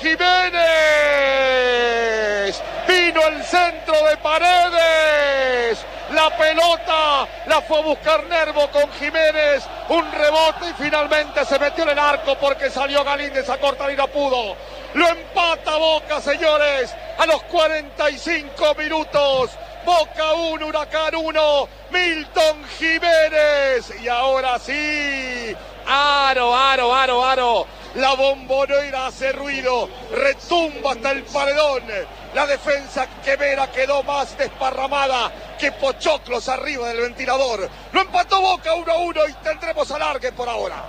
Jiménez. Vino el centro de Paredes. La pelota la fue a buscar Nervo con Jiménez. Un rebote y finalmente se metió en el arco porque salió Galíndez a cortar y no pudo. Lo empata Boca, señores, a los 45 minutos. Boca 1, Huracán 1, Milton Jiménez. Y ahora sí, aro. La bombonera hace ruido, retumba hasta el paredón. La defensa quemera quedó más desparramada que pochoclos arriba del ventilador. Lo empató Boca 1-1 y tendremos alargue por ahora.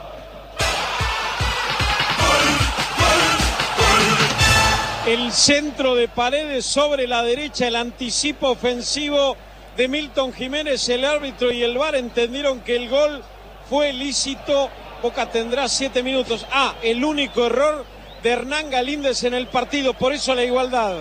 El centro de Paredes sobre la derecha, el anticipo ofensivo de Milton Jiménez. El árbitro y el VAR entendieron que el gol fue lícito. Boca tendrá 7 minutos. El único error de Hernán Galíndez en el partido, por eso la igualdad.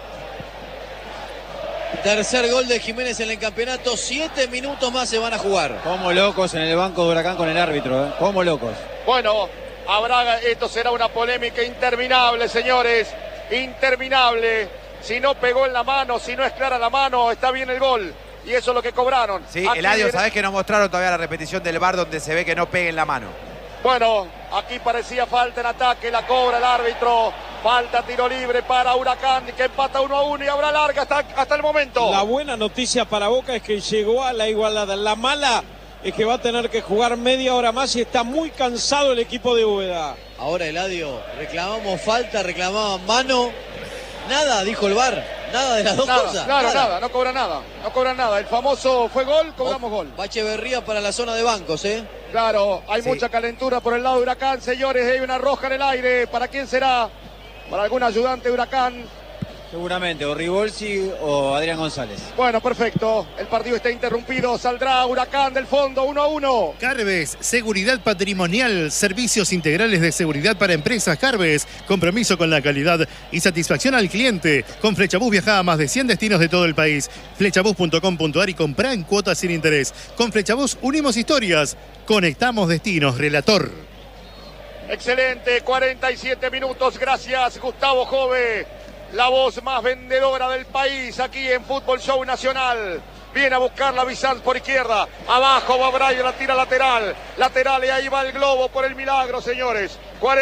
Tercer gol de Jiménez en el campeonato, 7 minutos más se van a jugar. Como locos en el banco de Huracán con el árbitro, como locos. Bueno, esto será una polémica interminable, señores, interminable. Si no pegó en la mano, si no es clara la mano, está bien el gol. Y eso es lo que cobraron. Sí, Eladio, sabés que nos mostraron todavía la repetición del VAR donde se ve que no pegue en la mano. Bueno, aquí parecía falta en ataque, la cobra el árbitro. Falta, tiro libre para Huracán, que empata 1-1 y habrá larga hasta el momento. La buena noticia para Boca es que llegó a la igualdad. La mala es que va a tener que jugar media hora más y está muy cansado el equipo de Úbeda. Ahora, Eladio, reclamamos falta, reclamaban mano. Nada, dijo el VAR. Nada de las dos cosas. Claro, nada, no cobran nada. El famoso fue gol, cobramos gol. Va Echeverría para la zona de bancos, Claro, hay mucha calentura por el lado de Huracán, señores. Hay una roja en el aire. ¿Para quién será? ¿Para algún ayudante de Huracán? Seguramente, o Ribolsi o Adrián González. Bueno, perfecto. El partido está interrumpido. Saldrá Huracán del fondo, 1-1. Carves, seguridad patrimonial, servicios integrales de seguridad para empresas. Carves, compromiso con la calidad y satisfacción al cliente. Con Flechabús viaja a más de 100 destinos de todo el país. Flechabús.com.ar y comprá en cuotas sin interés. Con Flechabús unimos historias, conectamos destinos. Relator. Excelente, 47 minutos. Gracias, Gustavo Jove. La voz más vendedora del país aquí en Fútbol Show Nacional. Viene a buscarla Bizanz por izquierda. Abajo va Brian, la tira lateral. Lateral y ahí va el globo por el milagro, señores.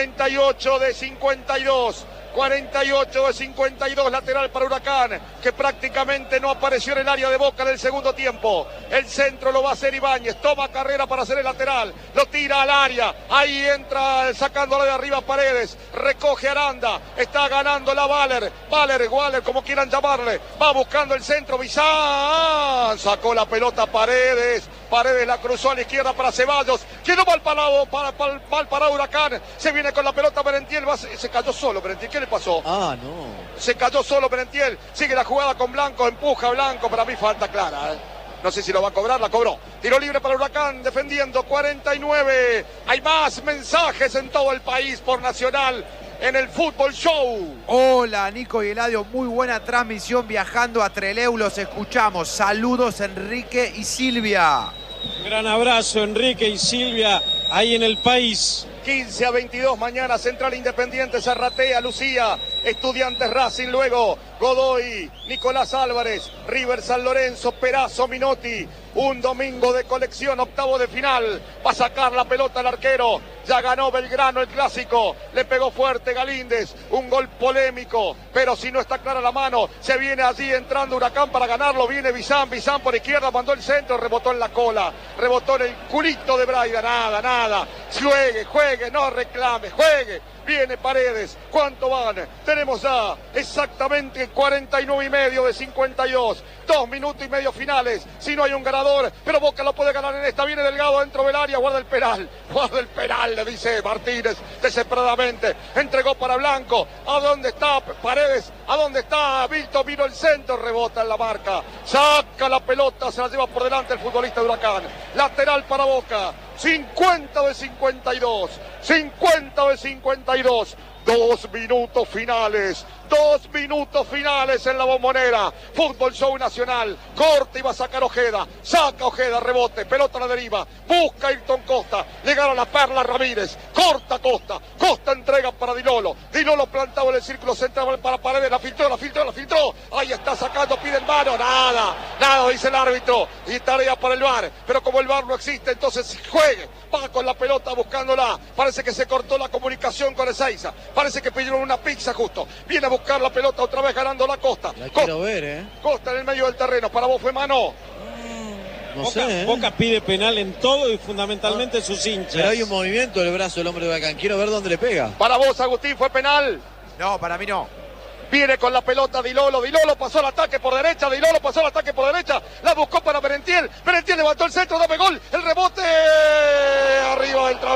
48 de 52. 48 de 52, lateral para Huracán, que prácticamente no apareció en el área de Boca en el segundo tiempo. El centro lo va a hacer Ibáñez, toma carrera para hacer el lateral, lo tira al área, ahí entra sacándola de arriba Paredes, recoge Aranda, está ganando la Waller, como quieran llamarle, va buscando el centro, Bizán, sacó la pelota Paredes la cruzó a la izquierda para Ceballos, quedó mal parado Huracán, se viene con la pelota Merentiel, se cayó solo Merentiel, ¿qué le pasó? No. Se cayó solo Merentiel, sigue la jugada con Blanco, empuja Blanco, para mí falta clara, No sé si lo va a cobrar, la cobró. Tiro libre para Huracán, defendiendo 49. Hay más mensajes en todo el país por Nacional en el Fútbol Show. Hola, Nico y Eladio, muy buena transmisión viajando a Trelew, los escuchamos. Saludos, Enrique y Silvia. Gran abrazo, Enrique y Silvia, ahí en el país. 15-22 mañana, Central Independiente, Zarratea, Lucía, Estudiantes Racing, luego Godoy, Nicolás Álvarez, River San Lorenzo, Perazo, Minotti. Un domingo de colección, octavo de final, va a sacar la pelota al arquero, ya ganó Belgrano el clásico, le pegó fuerte Galíndez, un gol polémico, pero si no está clara la mano, se viene allí entrando Huracán para ganarlo, viene Bizán por izquierda, mandó el centro, rebotó en la cola, rebotó en el culito de Braida, nada, juegue, no reclame, juegue. Viene Paredes, ¿cuánto van? Tenemos ya exactamente 49 y medio de 52, 2 minutos y medio finales, si no hay un ganador, pero Boca lo puede ganar en esta, viene Delgado dentro del área, guarda el penal, le dice Martínez desesperadamente, entregó para Blanco, ¿a dónde está Paredes? ¿A dónde está Víctor? Vino el centro, rebota en la marca, saca la pelota, se la lleva por delante el futbolista de Huracán, lateral para Boca, 50 de 52, 2 minutos finales en la Bombonera. Fútbol Show Nacional, corta y va a sacar Ojeda, saca Ojeda, rebote, pelota a la deriva, busca Ayrton Costa, llegaron a la Perla Ramírez, corta Costa entrega para Dinolo plantado en el círculo central para Paredes, la filtró. Ahí está sacando, pide el mano. Nada, dice el árbitro. Y tarea para el VAR. Pero como el VAR no existe, entonces juegue. Va con la pelota buscándola. Parece que se cortó la comunicación con Ezeiza. Parece que pidieron una pizza justo. Viene a buscar la pelota otra vez ganando la Costa. Quiero ver, Costa en el medio del terreno. Para vos fue mano. Boca pide penal en todo y fundamentalmente sus hinchas. Pero hay un movimiento del brazo del hombre de Huracán. Quiero ver dónde le pega. Para vos, Agustín, fue penal. No, para mí no. Viene con la pelota Di Lolo pasó al ataque por derecha, la buscó para Merentiel levantó el centro, dame gol, el rebote, arriba del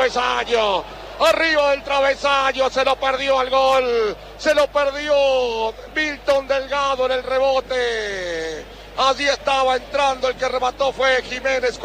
travesaño, se lo perdió al gol, se lo perdió Milton Delgado en el rebote, allí estaba entrando, el que remató fue Jiménez.